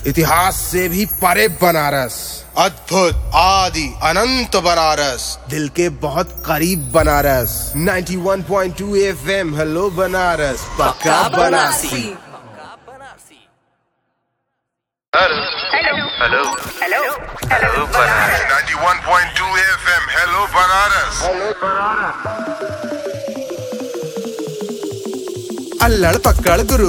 इतिहास से भी परे बनारस, अद्भुत आदि अनंत बनारस, दिल के बहुत करीब बनारस। 91.2 FM हेलो बनारस, पक्का Banarasi. Hello hello hello hello Banaras. 91.2 FM hello Banaras. अल्लड़ पकड़ गुरु